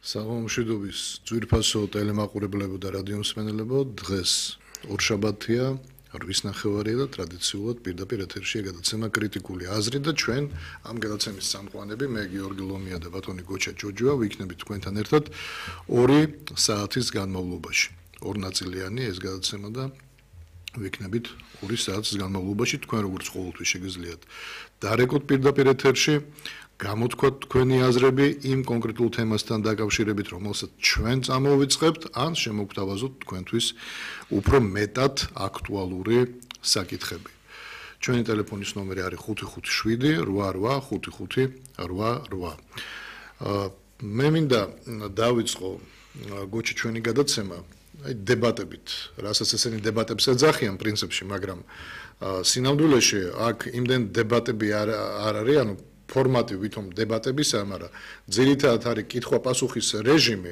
საღამომშვიდობის ძვირფასო ტელემაყურებლებო და რადიომსმენელებო, დღეს ორშაბათია, 8:30 და ტრადიციულად პირდაპირ ეთერშია გადაცემა კრიტიკული აზრი და ჩვენ ამ გადაცემის სამყაროები მე გიორგი ლომია და ბატონი გოჩა ჯოჯოა ვიქნებით თქვენთან ერთად 2 საათის განმავლობაში. ორ ნაწილიანი ეს გადაცემა და ვიქნებით 2 საათის განმავლობაში თქვენ როგორც ყოველთვის შეგიძლიათ დარეკოთ პირდაპირ ეთერში გამოთქვათ თქვენი აზრები იმ კონკრეტულ თემასთან დაკავშირებით, რომელსაც ჩვენ წამოვიწყებთ, ან შემოგთავაზოთ თქვენთვის უფრო მეტად აქტუალური საკითხები. ჩვენი ტელეფონის ნომერი არის 557 88 5588. მე მინდა დავიწყო გოჩი ჩვენი გადაცემა დებატებით, რასაც ესენი დებატებს ეძახიან პრინციპში, მაგრამ სინამდვილეში აქ იმდენ დებატები არ არის, ანუ ფორმატი ვითომ დებატებისა, მაგრამ ძირითადად არის კითხვა-პასუხის რეჟიმი.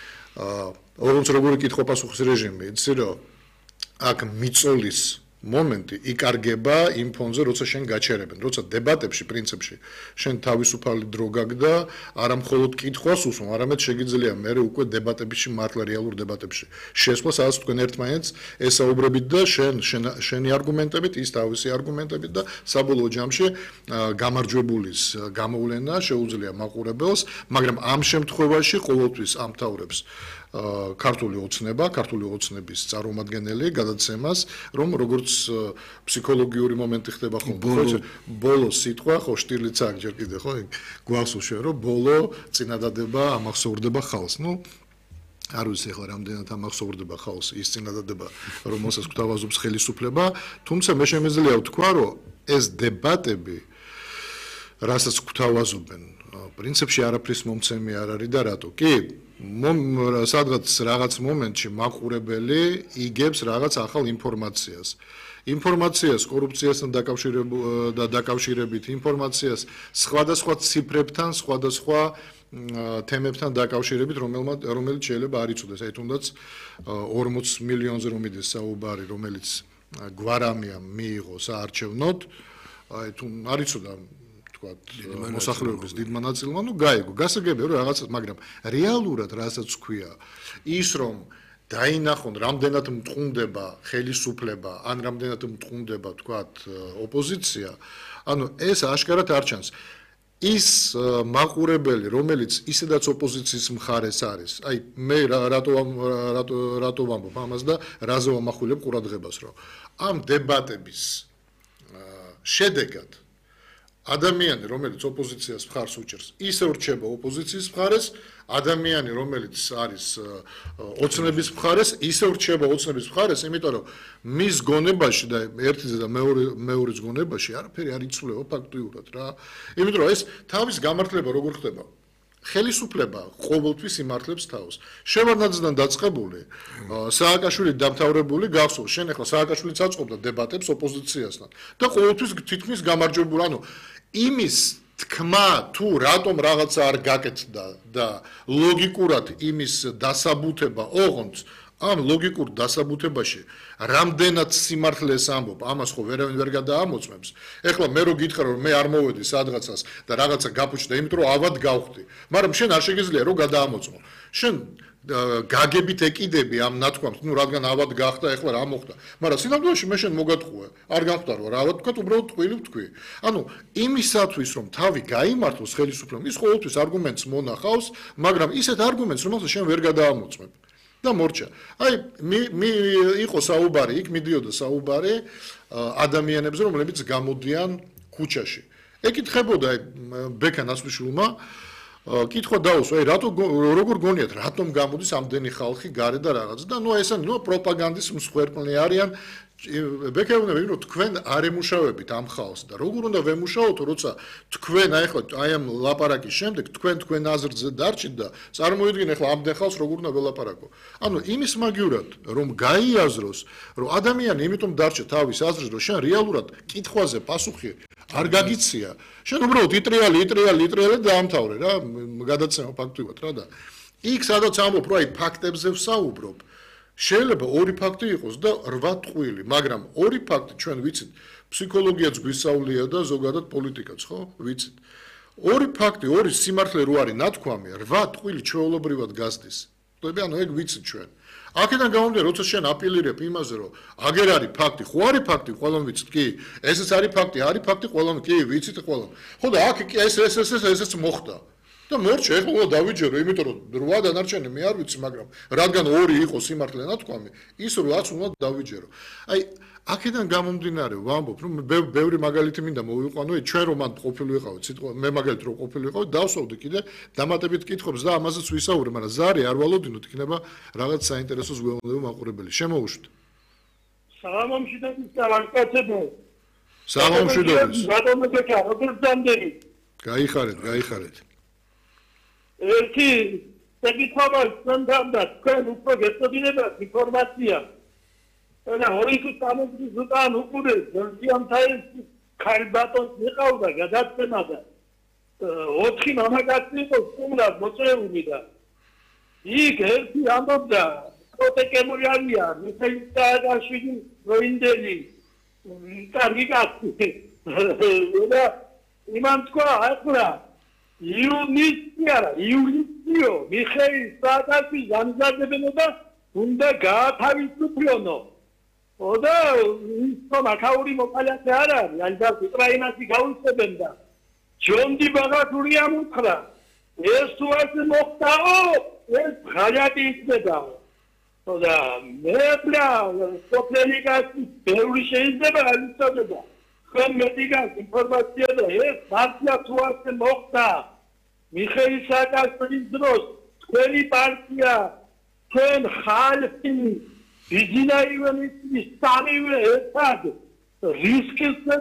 როგორი კითხვა-პასუხის რეჟიმი, იცი რომ აქ მიწოლის მომენტი იკარგება იმ ფონზე, როცა შენ გაჩერებენ, როცა დებატებში პრინციპში შენ თავისუფალი დრო გაქვს არა მხოლოდ კითხვას უსმო, არამედ შეგიძლია მე უკვე დებატებში მართლა რეალურ დებატებში შესვლა, სადაც თქვენ ერთმანეთს ესაუბრებით და შენი არგუმენტებით, ის თავისი არგუმენტებით და საბოლოო ჯამში გამარჯვებულის გამოვლენა შეუძლია მაყურებელს, მაგრამ ამ შემთხვევაში ყოველთვის ამთავრებს ქართული ოცნების წარმომადგენელი გადაცემას, რომ როგორც ფსიქოლოგიური მომენტი ხდება ხოლმე, ბოლო სიტყვა, ხო შტილიც აქ ჯერ კიდე ხო გვახსოვს შენ რომ ბოლო წინადადება ამახსოვრდება ხალხს. არ ვიცი ახლა რამდენად ამახსოვრდება ხალხს ის წინადადება, რომელსაც გვთავაზობს ხელისუფლება, თუმცა მე შემიძლია ვთქვა, რომ ეს დებატები, რასაც გვთავაზობენ, პრინციპში არაფრის მომცემი არ არის და რატო? კი სადღაც რაღაც მომენტში მაყურებელი იგებს რაღაც ახალ ინფორმაციას კორუფციასთან დაკავშირებით ინფორმაციას სხვადასხვა ციფრებთან, სხვადასხვა თემებთან დაკავშირებით, რომელიც შეიძლება არ იცოდეს, აი თუნდაც 40 მილიონზე რომ მიდის საუბარი, რომელიც გვარამია მიიღო საარჩევნოდ, აი თუ არ იცოდა მოსახლეობის დიდმა ნაწილმა, გაიგო, გასაგებია რომ რაღაცა, მაგრამ რეალურად რასაც ქვია, ის რომ დაინახონ რამდენად მტყუნდება ხელისუფლება, ან რამდენად მტყუნდება, თქვათ, ოპოზიცია, ანუ ეს აშკარად არ ჩანს. ის მაყურებელი, რომელიც ისედაც ოპოზიციის მხარეს არის, აი მე რატო ვამბობ ამას და რაზე ვამახვილებ ყურადღებას, რომ ამ დებატების შედეგად ადამიანი, რომელიც ოპოზიციას მხარს უჭერს, ისე ვრჩება ოპოზიციის მხარეს, ადამიანი, რომელიც არის ოცნების მხარეს, ისე ვრჩება ოცნების მხარეს, იმიტომ რომ მის გონებაში და ერთზე და მეორეს გონებაში არაფერი არ იცვლება ფაქტიურად რა. იმიტომ რომ ეს თავის გამართლება როგორ ხდება? ხელისუფლება ყოველთვის იმართლებს თავს. შევარდნაძიდან დაწყებული, სააკაშვილი დამთავრებული გახსოვს, შენ ახლა სააკაშვილიც აწყობდა დებატებს ოპოზიციასთან და ყოველთვის თითქმის გამარჯვებული, ანუ იმის თქმა თუ რატომ რაღაცა არ გაკეთდა და ლოგიკურად იმის დასაბუთება ოღონდ ამ ლოგიკურ დასაბუთებაში რამდენად სიმართლეს ამბობ, ამას ხო ვერავინ ვერ გადაამოწმებს. ეხლა მე რო გითხრა რომ მე არ მოვედი სადღაცას და რაღაცა გაფუჭდა, იმიტომ რომ ავად გავხდი, მაგრამ შენ არ შეგიძლია რომ გადაამოწმო. შენ გაგებით ეკიდები ამ ნათქვამს, რადგან ავად გახდა, ეხლა რა მოხდა. მაგრამ სინამდვილეში მე შენ მოგატყუე, არ გამختار რა ავად თქვა, უბრალოდ ტყუილი ვთქვი. ანუ იმისათვის რომ თავი გაიმართოს ხელისუფლებამ, ის ყოველთვის არგუმენტს მონახავს, მაგრამ ისეთ არგუმენტს, რომელსაც შენ ვერ გადაამოწმებ. და მორჩა. აი იყო საუბარი, იქ მიდიოდა საუბარი ადამიანებზე, რომლებიც გამოდიან ქუჩაში. ეკითხებოდა ბექა ნასვიშვილმა კითხვა დაუსვა, აი როგორ გონიათ, რატომ გამოდის ამდენი ხალხი გარე და რაღაც და ესენი პროპაგანდის მსხვერპლნი არიან. ბექა უნდა რომ თქვენ არ ემუშავებით ამ ხალხს და როგორ უნდა ვემუშაოთ, როცა თქვენ ახლა აი ამ ლაპარაკის შემდეგ თქვენ აზრზე დარჩით და წარმოიდგინე ახლა ამდენ ხალხს როგორ უნდა ველაპარაკო. ანუ იმის მაგივრად რომ გაიაზროს, რომ ადამიანი იმიტომ დარჩა თავის აზრზე, რომ შენ რეალურად კითხვაზე პასუხი არ გაგიცია, შენ უბრალოდ იტრიალი დაამთავრე რა, გადაცემა ფაქტიურად რა და იქ სადაც ამბობ, რომ აი ფაქტებზე ვსაუბრობ. შეიძლება ორი ფაქტი იყოს და 8 ტყუილი, მაგრამ ორი ფაქტი ჩვენ ვიცით, ფსიქოლოგიაც გვისწავლია და ზოგადად პოლიტიკაც, ხო? ვიცით. ორი ფაქტი, ორი სიმართლე რო არის ნათქვამი, 8 ტყვილი ჩვეულებრივად გასდის. ხდები, ანუ ეგ ვიცით ჩვენ. აქედან გამომდინარე, როცა შენ აპილირებ იმაზე, რომ აგერ არის ფაქტი, ხო არის ფაქტი, ყველამ ვიცით, კი. ესეც არის ფაქტი, ყველამ, კი, ვიცით ყველამ. ხო და აქ კი ესეც მოხდა. და მორჩა ეხლა დავიჯერო, იმიტომ რომ 8 დანარჩენი მე არ ვიცი, მაგრამ რადგან 2 იყო სიმართლე ნათქვამი, ის 8-ს უნდა დავიჯერო. აი აქედან გამომდინარე ვამბობ, რომ ბევრი მაგალითი მინდა მოვიყვანო, ჩვენ რომ მან ყოფილი ვიყავით, სიტყვა მე მაგალითად რომ ყოფილი ვიყავით, დავსვავდი კიდე დამატებით კითხვებს და ამაზეც ვისაუბრე, მაგრამ ზარი არ ვალოდინოთ, იქნება რაღაც საინტერესო ზღვეულებრივი მაყურებელი. შემოუშვით. საღამომშვიდობის დავანკაცებო. საღამომშვიდობის. გადამოგეკა, როგორ დამდები? გაიხარეთ. ერთი საკითხობა სანდანდა, თქვენ უფრო გეცოდინებათ ინფორმაცია. და ორი თამამის უკან უკვე ზიანთაის ქალბატონს იყავდა გადაცემა და 4 მამაკაცი იყო სტუმრად მოწვეული და იქ ერთი ამბობდა პროტეკებული არიან მიხეილ სააკაშვილი როინდელი კარგი კაცი და იმან თქვა ახლა იულიციო მიხეილ სააკაშვილი გამზადებენო და უნდა გაათავისუფლონო და ის მაქაური მოყალათე არ არის, ალბათ უკრაინაში გაუწევენ და ჯონდი ბაგათური ამოხრა. ეს თუ ასე მოხდაო, ეს ღალატი იქნებაო. და მეფლა სოფლენიკაში ბევრი შეიძლება ალიცოდება. ხომ მეტიგას ინფორმაცია და ეს მართლა თუ ასე მოხდა. მიხეილ სააკაშვილის დროს თქვენი პარტია, თქვენ ხალხი Bizina even if we study with risks